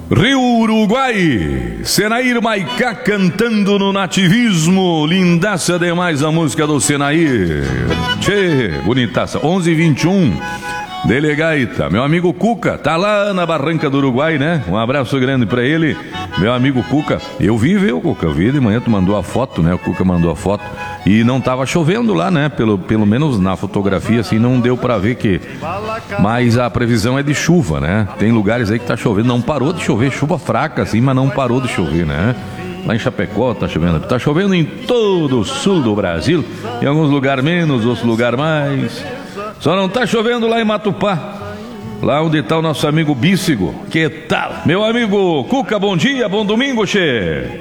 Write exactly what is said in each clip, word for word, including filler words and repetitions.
Rio Uruguai, Senair Maicá cantando no nativismo, lindaça demais a música do Senair. Tchê, bonitaça, onze e vinte e um, Delegaita, meu amigo Cuca, tá lá na Barranca do Uruguai, né? Um abraço grande pra ele, meu amigo Cuca. Eu vi, viu, Cuca? Eu vi de manhã, tu mandou a foto, né? O Cuca mandou a foto e não tava chovendo lá, né? Pelo, pelo menos na fotografia, assim, não deu pra ver que... Mas a previsão é de chuva, né? Tem lugares aí que tá chovendo, não parou de chover, chuva fraca, assim, mas não parou de chover, né? Lá em Chapecó tá chovendo, tá chovendo em todo o sul do Brasil, em alguns lugares menos, outros lugares mais... Só não tá chovendo lá em Matupá, lá onde tá o nosso amigo Bícigo. Que tal? Meu amigo Cuca, bom dia, bom domingo, che.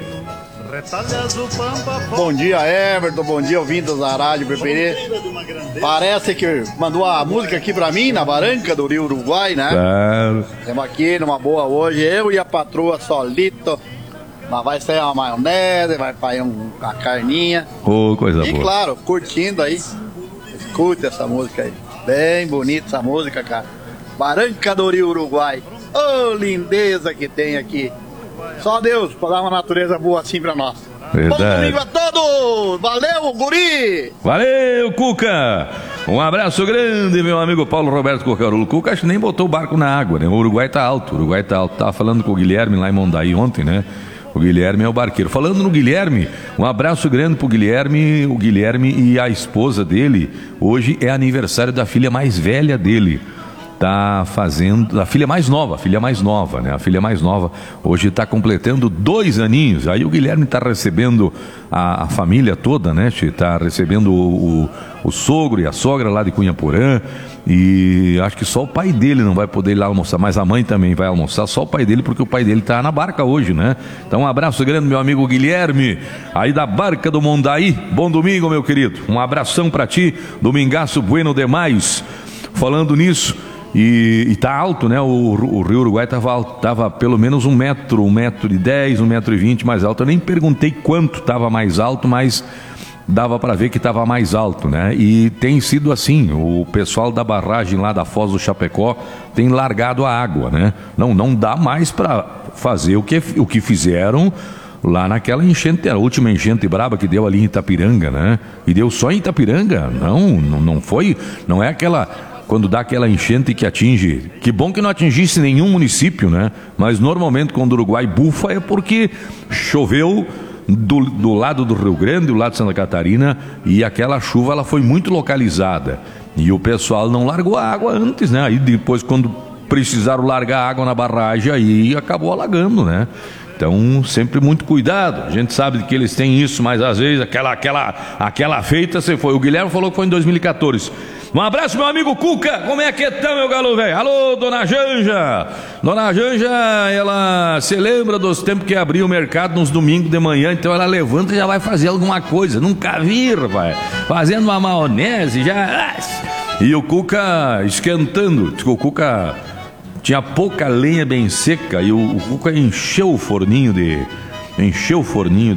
Bom dia, Everton, bom dia, ouvintes da Rádio Peperê. Parece que mandou a música aqui pra mim, na Barranca do Rio Uruguai, né? Claro. Estamos aqui numa boa hoje, eu e a patroa solito. Mas vai sair uma maionese, vai sair um, uma carninha. Oh, coisa e, boa. E claro, curtindo aí. Escute essa música aí. Bem bonita essa música, cara. Barranca do Rio Uruguai. Ô, oh, lindeza que tem aqui. Só Deus pra dar uma natureza boa assim pra nós. Verdade. Bom domingo a todos. Valeu, guri. Valeu, Cuca. Um abraço grande, meu amigo Paulo Roberto Cocarulo. Cuca acho que nem botou o barco na água, né? O Uruguai tá alto, o Uruguai tá alto. Tava falando com o Guilherme lá em Mondaí ontem, né? O Guilherme é o barqueiro. Falando no Guilherme, um abraço grande pro Guilherme. O Guilherme e a esposa dele. Hoje é aniversário da filha mais velha dele. Tá fazendo... A filha mais nova, a filha mais nova, né? A filha mais nova hoje tá completando dois aninhos. Aí o Guilherme tá recebendo a, a família toda, né? Tá recebendo o, o, o sogro e a sogra lá de Cunhaporã. E acho que só o pai dele não vai poder ir lá almoçar, mas a mãe também vai almoçar, só o pai dele, porque o pai dele tá na barca hoje, né? Então um abraço grande, meu amigo Guilherme, aí da Barca do Mondaí. Bom domingo, meu querido. Um abração pra ti, domingaço bueno demais. Falando nisso, e, e tá alto, né? O, o Rio Uruguai tava alto, tava pelo menos um metro, um metro e dez, um metro e vinte mais alto. Eu nem perguntei quanto tava mais alto, mas... dava para ver que estava mais alto, né? E tem sido assim, o pessoal da barragem lá da Foz do Chapecó tem largado a água, né? Não, não dá mais para fazer o que, o que fizeram lá naquela enchente, a última enchente braba que deu ali em Itapiranga, né? E deu só em Itapiranga, não, não, não foi, não é aquela... Quando dá aquela enchente que atinge, que bom que não atingisse nenhum município, né? Mas normalmente quando o Uruguai bufa é porque choveu Do, do lado do Rio Grande, do lado de Santa Catarina, e aquela chuva ela foi muito localizada e o pessoal não largou a água antes, né? Aí depois, quando precisaram largar a água na barragem, aí acabou alagando, né? Então sempre muito cuidado. A gente sabe que eles têm isso, mas às vezes aquela, aquela, aquela feita você foi. O Guilherme falou que foi em dois mil e quatorze. Um abraço, meu amigo Cuca. Como é que tá, meu galo velho? Alô, dona Janja. Dona Janja, ela se lembra dos tempos que abria o mercado nos domingos de manhã, então ela levanta e já vai fazer alguma coisa. Nunca vi, rapaz. Fazendo uma maionese já. E o Cuca esquentando. O Cuca tinha pouca lenha bem seca e o, o Cuca encheu o forninho de... Encheu o forninho